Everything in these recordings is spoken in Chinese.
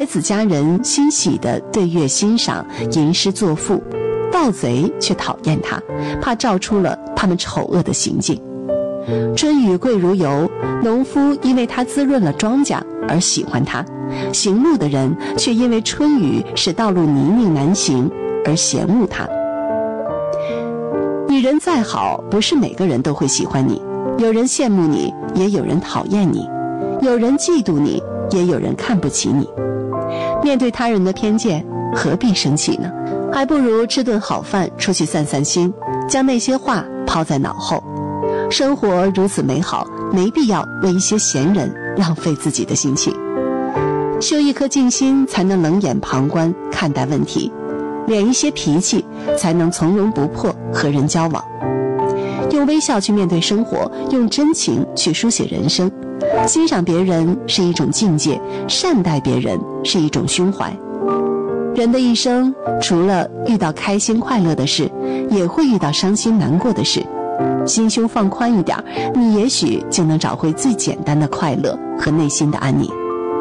子佳人欣喜地对月欣赏，吟诗作赋，盗贼却讨厌他，怕照出了他们丑恶的行径。春雨贵如油，农夫因为它滋润了庄稼而喜欢它，行路的人却因为春雨使道路泥泞难行而嫌恶它。你人再好，不是每个人都会喜欢你，有人羡慕你，也有人讨厌你，有人嫉妒你，也有人看不起你。面对他人的偏见，何必生气呢？还不如吃顿好饭，出去散散心，将那些话抛在脑后。生活如此美好，没必要为一些闲人浪费自己的心情。修一颗静心，才能冷眼旁观看待问题；敛一些脾气，才能从容不迫和人交往。用微笑去面对生活，用真情去书写人生。欣赏别人是一种境界，善待别人是一种胸怀。人的一生，除了遇到开心快乐的事，也会遇到伤心难过的事。心胸放宽一点，你也许就能找回最简单的快乐和内心的安宁。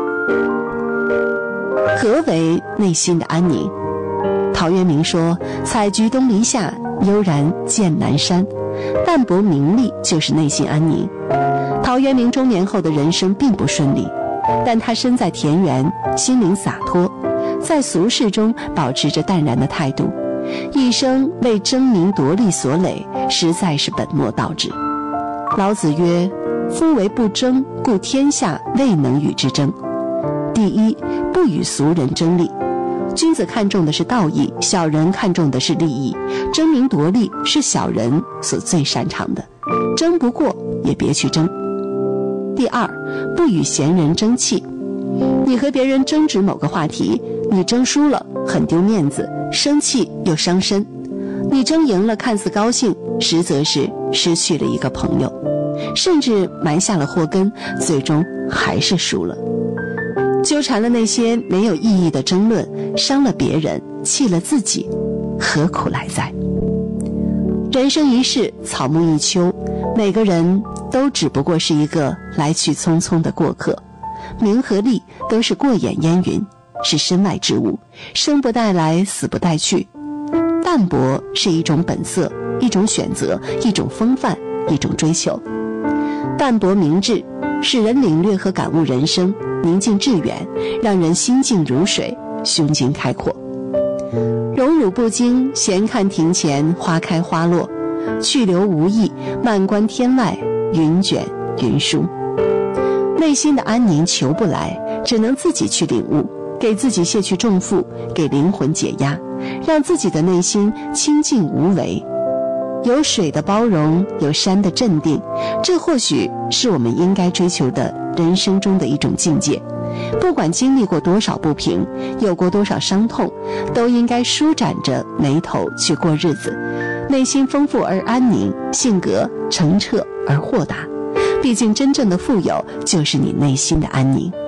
何为内心的安宁？陶渊明说：采菊东篱下，悠然见南山。淡泊名利就是内心安宁。陶渊明中年后的人生并不顺利，但他身在田园，心灵洒脱，在俗世中保持着淡然的态度，一生为争名夺利所累，实在是本末倒置。老子曰：夫为不争，故天下未能与之争。第一，不与俗人争利。君子看重的是道义，小人看重的是利益。争名夺利是小人所最擅长的，争不过也别去争。第二，不与闲人争气。你和别人争执某个话题，你争输了很丢面子，生气又伤身；你争赢了看似高兴，实则是失去了一个朋友，甚至埋下了祸根，最终还是输了。纠缠了那些没有意义的争论，伤了别人，气了自己，何苦来哉？人生一世，草木一秋，每个人都只不过是一个来去匆匆的过客。名和利都是过眼烟云，是身外之物，生不带来，死不带去。淡泊是一种本色，一种选择，一种风范，一种追求。淡泊明志，使人领略和感悟人生，宁静致远，让人心静如水，胸襟开阔。荣辱不惊，闲看庭前花开花落，去留无意，漫观天外云卷云舒。内心的安宁求不来，只能自己去领悟，给自己卸去重负，给灵魂解压，让自己的内心清净无为。有水的包容，有山的镇定，这或许是我们应该追求的人生中的一种境界。不管经历过多少不平，有过多少伤痛，都应该舒展着眉头去过日子，内心丰富而安宁，性格澄澈而豁达。毕竟真正的富有，就是你内心的安宁。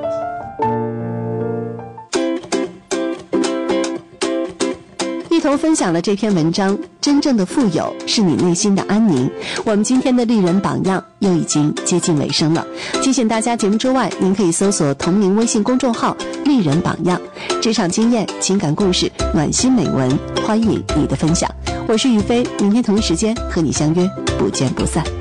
一同分享了这篇文章，真正的富有是你内心的安宁。我们今天的丽人榜样又已经接近尾声了，提醒大家节目之外，您可以搜索同名微信公众号丽人榜样，职场经验、情感故事、暖心美文，欢迎你的分享。我是雨飞，明天同一时间和你相约，不见不散。